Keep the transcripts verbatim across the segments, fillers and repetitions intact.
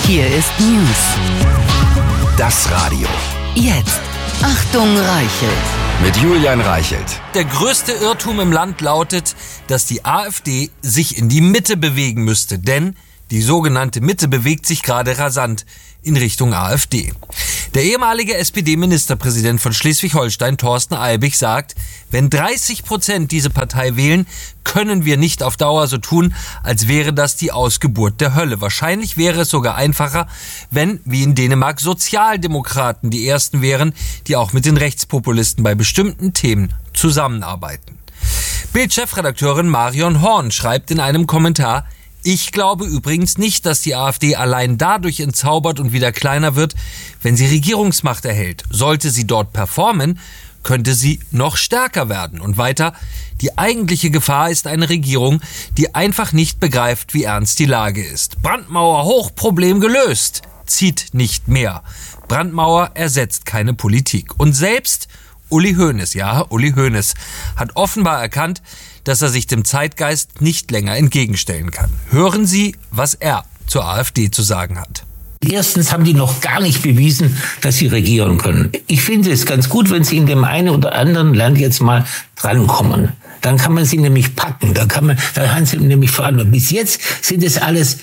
Hier ist News. Das Radio. Jetzt. Achtung, Reichelt. Mit Julian Reichelt. Der größte Irrtum im Land lautet, dass die AfD sich in die Mitte bewegen müsste. Denn die sogenannte Mitte bewegt sich gerade rasant in Richtung AfD. Der ehemalige S P D-Ministerpräsident von Schleswig-Holstein, Thorsten Albig, sagt, wenn dreißig Prozent diese Partei wählen, können wir nicht auf Dauer so tun, als wäre das die Ausgeburt der Hölle. Wahrscheinlich wäre es sogar einfacher, wenn, wie in Dänemark, Sozialdemokraten die ersten wären, die auch mit den Rechtspopulisten bei bestimmten Themen zusammenarbeiten. Bild-Chefredakteurin Marion Horn schreibt in einem Kommentar: Ich glaube übrigens nicht, dass die AfD allein dadurch entzaubert und wieder kleiner wird, wenn sie Regierungsmacht erhält. Sollte sie dort performen, könnte sie noch stärker werden. Und weiter: Die eigentliche Gefahr ist eine Regierung, die einfach nicht begreift, wie ernst die Lage ist. Brandmauer hoch, Problem gelöst. Zieht nicht mehr. Brandmauer ersetzt keine Politik. Und selbst Uli Hoeneß, ja, Uli Hoeneß, hat offenbar erkannt, dass er sich dem Zeitgeist nicht länger entgegenstellen kann. Hören Sie, was er zur AfD zu sagen hat. Erstens haben die noch gar nicht bewiesen, dass sie regieren können. Ich finde es ganz gut, wenn sie in dem einen oder anderen Land jetzt mal drankommen. Dann kann man sie nämlich packen, dann kann man, dann haben sie nämlich verantworten. Bis jetzt sind es alles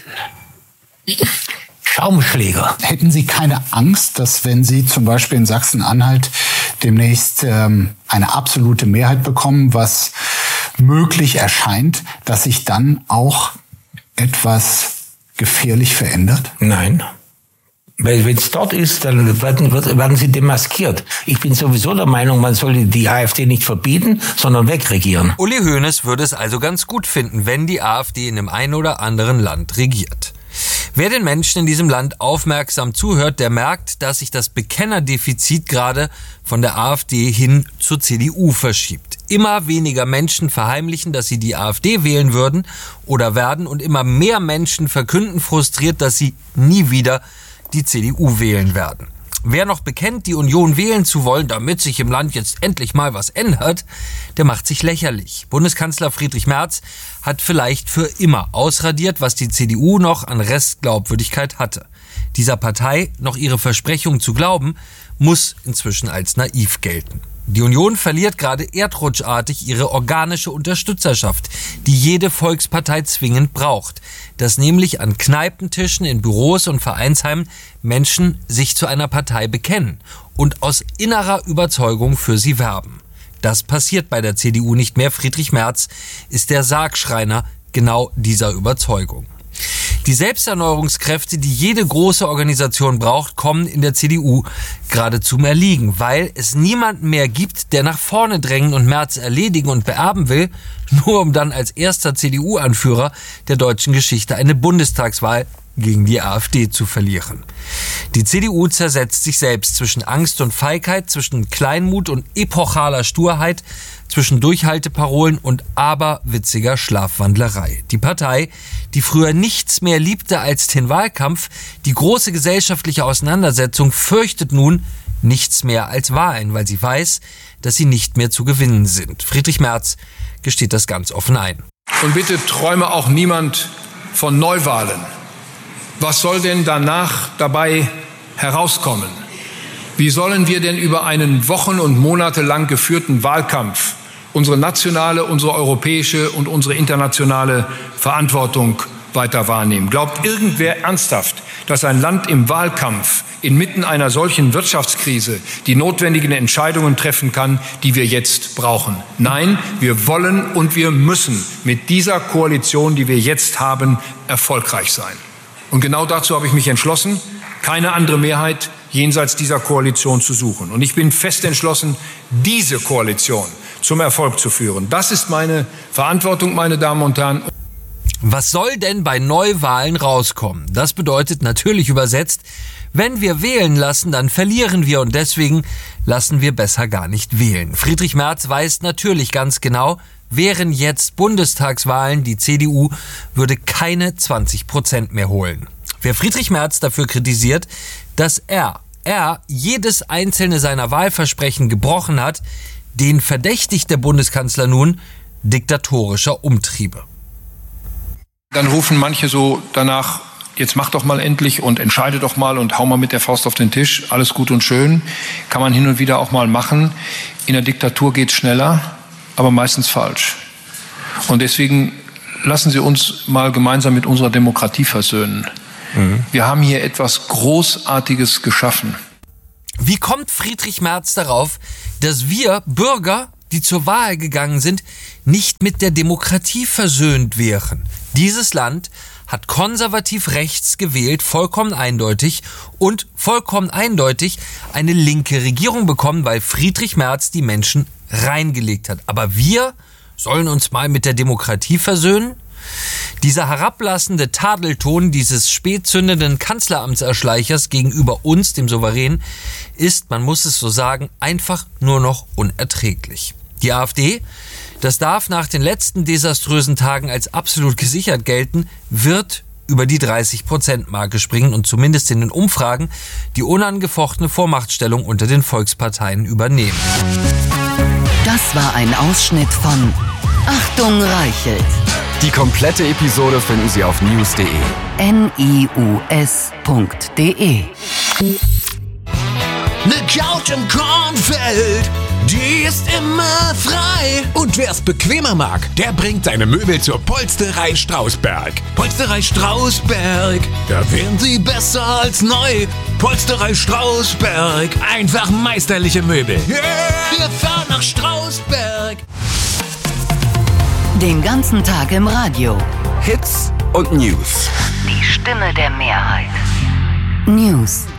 Schaumschläger. Hätten Sie keine Angst, dass wenn Sie zum Beispiel in Sachsen-Anhalt demnächst ähm, eine absolute Mehrheit bekommen, was möglich erscheint, dass sich dann auch etwas gefährlich verändert? Nein. Weil wenn es dort ist, dann werden, werden sie demaskiert. Ich bin sowieso der Meinung, man sollte die AfD nicht verbieten, sondern wegregieren. Uli Hoeneß würde es also ganz gut finden, wenn die AfD in dem einen oder anderen Land regiert. Wer den Menschen in diesem Land aufmerksam zuhört, der merkt, dass sich das Bekennerdefizit gerade von der AfD hin zur C D U verschiebt. Immer weniger Menschen verheimlichen, dass sie die AfD wählen würden oder werden, und immer mehr Menschen verkünden frustriert, dass sie nie wieder die C D U wählen werden. Wer noch bekennt, die Union wählen zu wollen, damit sich im Land jetzt endlich mal was ändert, der macht sich lächerlich. Bundeskanzler Friedrich Merz hat vielleicht für immer ausradiert, was die C D U noch an Restglaubwürdigkeit hatte. Dieser Partei noch ihre Versprechungen zu glauben, muss inzwischen als naiv gelten. Die Union verliert gerade erdrutschartig ihre organische Unterstützerschaft, die jede Volkspartei zwingend braucht. Dass nämlich an Kneipentischen, in Büros und Vereinsheimen Menschen sich zu einer Partei bekennen und aus innerer Überzeugung für sie werben. Das passiert bei der C D U nicht mehr. Friedrich Merz ist der Sargschreiner genau dieser Überzeugung. Die Selbsterneuerungskräfte, die jede große Organisation braucht, kommen in der C D U gerade zum Erliegen, weil es niemanden mehr gibt, der nach vorne drängen und Merz erledigen und beerben will, nur um dann als erster C D U-Anführer der deutschen Geschichte eine Bundestagswahl gegen die AfD zu verlieren. Die C D U zersetzt sich selbst zwischen Angst und Feigheit, zwischen Kleinmut und epochaler Sturheit, zwischen Durchhalteparolen und aberwitziger Schlafwandlerei. Die Partei, die früher nichts mehr liebte als den Wahlkampf, die große gesellschaftliche Auseinandersetzung, fürchtet nun nichts mehr als Wahlen, weil sie weiß, dass sie nicht mehr zu gewinnen sind. Friedrich Merz gesteht das ganz offen ein. Und bitte träume auch niemand von Neuwahlen. Was soll denn danach dabei herauskommen? Wie sollen wir denn über einen wochen- und monatelang geführten Wahlkampf unsere nationale, unsere europäische und unsere internationale Verantwortung weiter wahrnehmen? Glaubt irgendwer ernsthaft, dass ein Land im Wahlkampf inmitten einer solchen Wirtschaftskrise die notwendigen Entscheidungen treffen kann, die wir jetzt brauchen? Nein, wir wollen und wir müssen mit dieser Koalition, die wir jetzt haben, erfolgreich sein. Und genau dazu habe ich mich entschlossen, keine andere Mehrheit jenseits dieser Koalition zu suchen. Und ich bin fest entschlossen, diese Koalition zum Erfolg zu führen. Das ist meine Verantwortung, meine Damen und Herren. Was soll denn bei Neuwahlen rauskommen? Das bedeutet natürlich übersetzt, wenn wir wählen lassen, dann verlieren wir, und deswegen lassen wir besser gar nicht wählen. Friedrich Merz weiß natürlich ganz genau, wären jetzt Bundestagswahlen, die C D U würde keine zwanzig Prozent mehr holen. Wer Friedrich Merz dafür kritisiert, dass er, er jedes einzelne seiner Wahlversprechen gebrochen hat, den verdächtigt der Bundeskanzler nun diktatorischer Umtriebe. Dann rufen manche so danach, jetzt mach doch mal endlich und entscheide doch mal und hau mal mit der Faust auf den Tisch. Alles gut und schön. Kann man hin und wieder auch mal machen. In der Diktatur geht's schneller, aber meistens falsch. Und deswegen lassen Sie uns mal gemeinsam mit unserer Demokratie versöhnen. Mhm. Wir haben hier etwas Großartiges geschaffen. Wie kommt Friedrich Merz darauf, dass wir Bürger, die zur Wahl gegangen sind, nicht mit der Demokratie versöhnt wären? Dieses Land hat konservativ rechts gewählt, vollkommen eindeutig, und vollkommen eindeutig eine linke Regierung bekommen, weil Friedrich Merz die Menschen reingelegt hat. Aber wir sollen uns mal mit der Demokratie versöhnen? Dieser herablassende Tadelton dieses spätzündenden Kanzleramtserschleichers gegenüber uns, dem Souverän, ist, man muss es so sagen, einfach nur noch unerträglich. Die AfD, das darf nach den letzten desaströsen Tagen als absolut gesichert gelten, wird über die dreißig Prozent Marke springen und zumindest in den Umfragen die unangefochtene Vormachtstellung unter den Volksparteien übernehmen. Das war ein Ausschnitt von Achtung Reichelt. Die komplette Episode finden Sie auf news punkt de. N I U S punkt de. Ne Couch im Kornfeld, die ist immer frei. Und wer's bequemer mag, der bringt seine Möbel zur Polsterei Strausberg. Polsterei Strausberg, da wären sie besser als neu. Polsterei Strausberg, einfach meisterliche Möbel. Yeah. Wir fahren nach Strausberg. Den ganzen Tag im Radio. Hits und News. Die Stimme der Mehrheit. News.